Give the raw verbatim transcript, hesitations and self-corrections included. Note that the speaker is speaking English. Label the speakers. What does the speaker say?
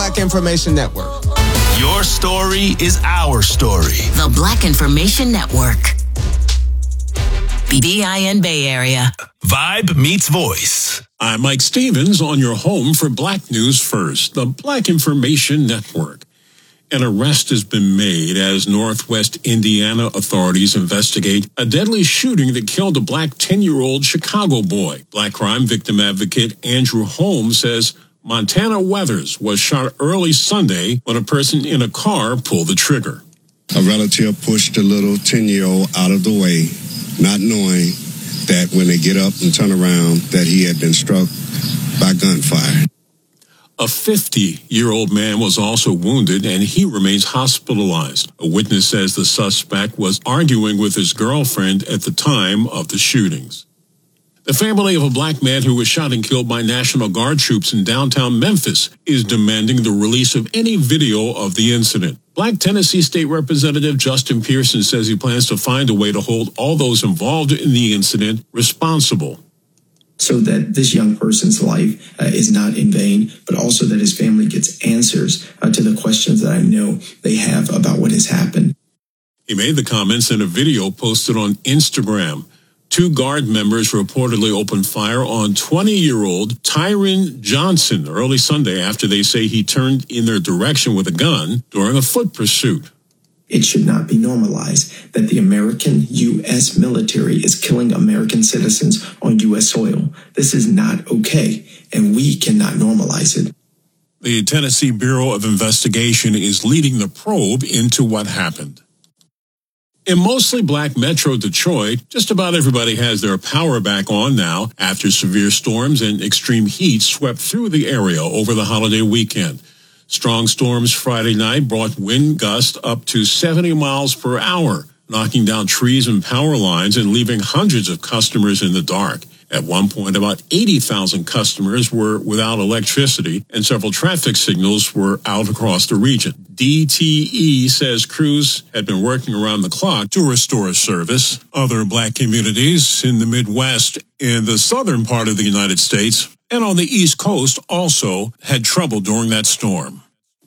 Speaker 1: Black Information Network.
Speaker 2: Your story is our story.
Speaker 3: The Black Information Network. B I N Bay Area.
Speaker 2: Vibe meets voice.
Speaker 4: I'm Mike Stevens on your home for Black News First, the Black Information Network. An arrest has been made as Northwest Indiana authorities investigate a deadly shooting that killed a black ten-year-old Chicago boy. Black crime victim advocate Andrew Holmes says Montana Weathers was shot early Sunday when a person in a car pulled the trigger.
Speaker 5: A relative pushed the little ten-year-old out of the way, not knowing that when they get up and turn around that he had been struck by gunfire.
Speaker 4: A fifty-year-old man was also wounded, and he remains hospitalized. A witness says the suspect was arguing with his girlfriend at the time of the shootings. The family of a black man who was shot and killed by National Guard troops in downtown Memphis is demanding the release of any video of the incident. Black Tennessee State Representative Justin Pearson says he plans to find a way to hold all those involved in the incident responsible,
Speaker 6: so that this young person's life uh, is not in vain, but also that his family gets answers uh, to the questions that I know they have about what has happened.
Speaker 4: He made the comments in a video posted on Instagram. Two Guard members reportedly opened fire on twenty-year-old Tyron Johnson early Sunday after they say he turned in their direction with a gun during a foot pursuit.
Speaker 6: It should not be normalized that the American U S military is killing American citizens on U S soil. This is not okay, and we cannot normalize it.
Speaker 4: The Tennessee Bureau of Investigation is leading the probe into what happened. In mostly black Metro Detroit, just about everybody has their power back on now after severe storms and extreme heat swept through the area over the holiday weekend. Strong storms Friday night brought wind gusts up to seventy miles per hour, knocking down trees and power lines and leaving hundreds of customers in the dark. At one point, about eighty thousand customers were without electricity, and several traffic signals were out across the region. D T E says crews had been working around the clock to restore service. Other black communities in the Midwest, in the southern part of the United States, and on the East Coast also had trouble during that storm.